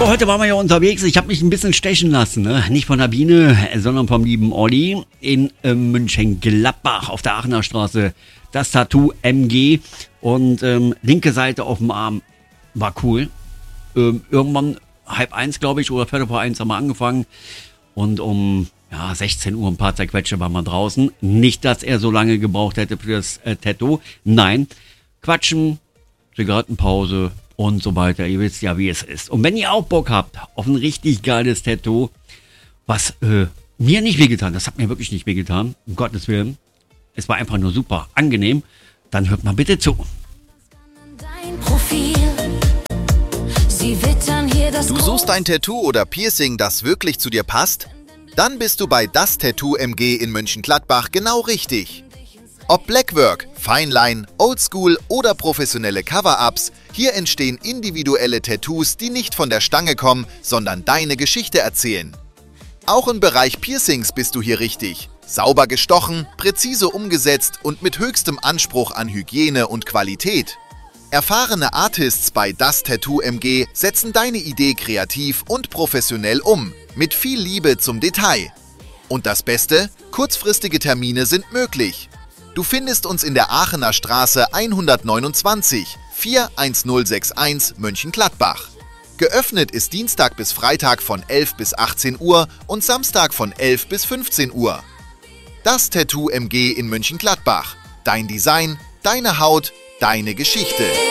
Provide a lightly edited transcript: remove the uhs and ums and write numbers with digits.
Heute waren wir ja unterwegs. Ich habe mich ein bisschen stechen lassen. Ne? Nicht von der Biene, sondern vom lieben Olli in Mönchengladbach auf der Aachener Straße. Das Tattoo MG und linke Seite auf dem Arm war cool. Irgendwann 12:30, glaube ich, oder 12:45 haben wir angefangen. Und um 16 Uhr ein paar zerquetsche waren wir draußen. Nicht, dass er so lange gebraucht hätte für das Tattoo. Nein, quatschen, Zigarettenpause und so weiter. Ihr wisst ja, wie es ist. Und wenn ihr auch Bock habt auf ein richtig geiles Tattoo, was mir nicht wehgetan, das hat mir wirklich nicht wehgetan, um Gottes Willen. Es war einfach nur super angenehm. Dann hört mal bitte zu. Dein Profil. Sie wittern hier das Du suchst ein Tattoo oder Piercing, das wirklich zu dir passt? Dann bist du bei Das Tattoo MG in Mönchengladbach genau richtig. Ob Blackwork, Fineline, Oldschool oder professionelle Cover-Ups, hier entstehen individuelle Tattoos, die nicht von der Stange kommen, sondern deine Geschichte erzählen. Auch im Bereich Piercings bist du hier richtig. Sauber gestochen, präzise umgesetzt und mit höchstem Anspruch an Hygiene und Qualität. Erfahrene Artists bei Das Tattoo MG setzen deine Idee kreativ und professionell um, mit viel Liebe zum Detail. Und das Beste? Kurzfristige Termine sind möglich. Du findest uns in der Aachener Straße 129 41061 Mönchengladbach. Geöffnet ist Dienstag bis Freitag von 11 bis 18 Uhr und Samstag von 11 bis 15 Uhr. Das Tattoo MG in Mönchengladbach. Dein Design, deine Haut, deine Geschichte.